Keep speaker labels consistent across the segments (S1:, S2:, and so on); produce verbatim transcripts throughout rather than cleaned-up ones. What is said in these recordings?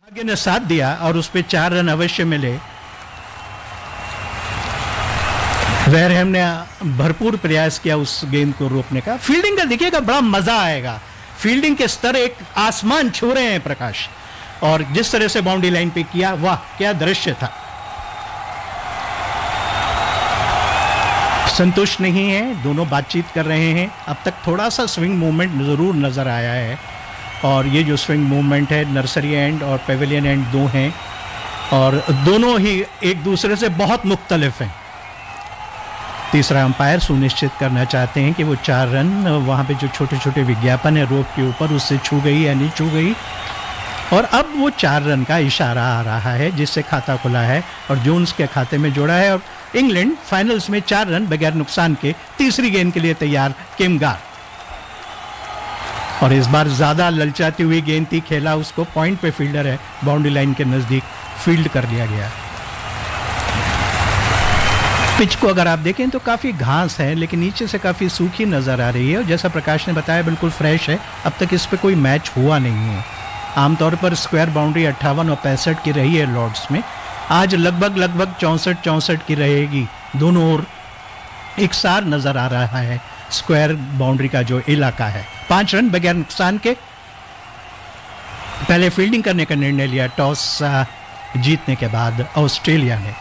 S1: भाग्य ने साथ दिया और उस पे चार रन अवश्य मिले। वेरहम ने भरपूर प्रयास किया उस गेंद को रोकने का। फील्डिंग का देखिएगा, बड़ा मजा आएगा। फील्डिंग के स्तर एक आसमान छू रहे हैं प्रकाश, और जिस तरह से बाउंड्री लाइन पे किया, वाह क्या दृश्य था। संतुष्ट नहीं है, दोनों बातचीत कर रहे हैं। अब तक थोड़ा सा स्विंग मूवमेंट जरूर नजर आया है, और ये जो स्विंग मूवमेंट है नर्सरी एंड और पेविलियन एंड दो हैं, और दोनों ही एक दूसरे से बहुत मुख्तलिफ हैं। तीसरा अंपायर सुनिश्चित करना चाहते हैं कि वो चार रन वहाँ पे जो छोटे छोटे विज्ञापन है रोप के ऊपर, उससे छू गई या नहीं छू गई। और अब वो चार रन का इशारा आ रहा है, जिससे खाता खुला है और जोन्स के खाते में जोड़ा है, और इंग्लैंड फाइनल्स में चार रन बगैर नुकसान के तीसरी गेंद के लिए तैयार किम गार्थ। और इस बार ज्यादा ललचाती हुई गेंद थी, खेला उसको, पॉइंट पे फील्डर है, बाउंड्री लाइन के नजदीक फील्ड कर लिया गया। पिच को अगर आप देखें तो काफी घास है, लेकिन नीचे से काफी सूखी नजर आ रही है, और जैसा प्रकाश ने बताया बिल्कुल फ्रेश है। अब तक इस पे कोई मैच हुआ नहीं है। आमतौर पर स्क्वायर बाउंड्री अट्ठावन और पैंसठ की रही है लॉर्ड्स में, आज लगभग लगभग चौंसठ चौंसठ की रहेगी। दोनों ओर इकसार नजर आ रहा है स्क्वायर बाउंड्री का जो इलाका है। पांच रन बगैर नुकसान के पहले फील्डिंग करने का निर्णय लिया टॉस जीतने के बाद ऑस्ट्रेलिया ने।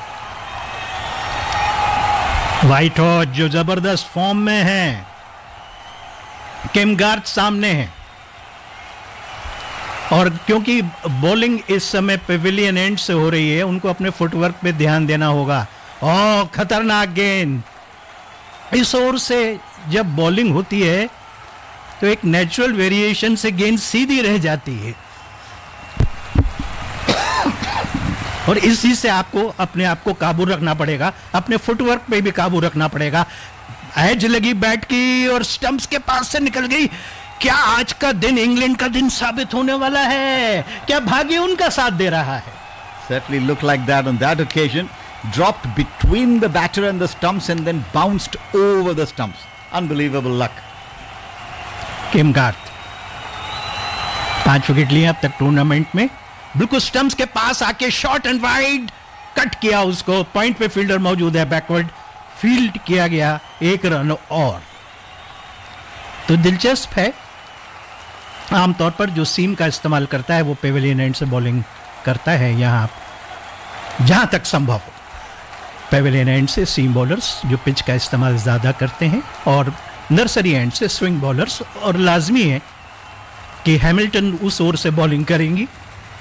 S1: व्हाइट हॉर्स जो जबरदस्त फॉर्म में है, किम गार्थ सामने है, और क्योंकि बॉलिंग इस समय पेविलियन एंड से हो रही है, उनको अपने फुटवर्क पे ध्यान देना होगा। ओह खतरनाक गेंद। इस ओर से जब बॉलिंग होती है तो एक नेचुरल वेरिएशन से गेंद सीधी रह जाती है, और इसी से आपको अपने आप को काबू रखना पड़ेगा, अपने फुटवर्क पे भी काबू रखना पड़ेगा। एज लगी बैट की और स्टंप्स के पास से निकल गई। क्या आज का दिन इंग्लैंड का दिन साबित होने वाला है? क्या भाग्य उनका साथ दे रहा है?
S2: Certainly looked like that on that occasion. Dropped between the batter and the stumps and then bounced over the stumps. Unbelievable luck.
S1: Kim Garth पांच विकेट लिए अब तक टूर्नामेंट में। बिल्कुल स्टंप्स के पास आके शॉर्ट एंड वाइड कट किया उसको, पॉइंट पे फील्डर मौजूद है, बैकवर्ड फील्ड किया गया, एक रन और। तो दिलचस्प है, आमतौर पर जो सीम का इस्तेमाल करता है वो पेविलियन एंड से बॉलिंग करता है। यहाँ जहां तक संभव हो पेविलियन एंड से सीम बॉलर्स जो पिच का इस्तेमाल ज्यादा करते हैं, और नर्सरी एंड से स्विंग बॉलर्स, और लाजमी है कि हैमिल्टन उस ओर से बॉलिंग करेंगी